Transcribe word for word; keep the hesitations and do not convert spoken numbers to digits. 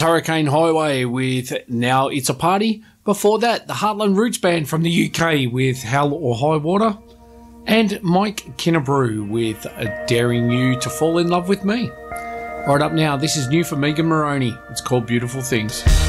Hurricane Highway with Now It's a Party. Before that, the Heartland Roots Band from the U K with Hell or High Water. And Mike Kinnebrew with Daring You to Fall in Love with Me. Right up now, this is new for Megan Moroney. It's called Beautiful Things.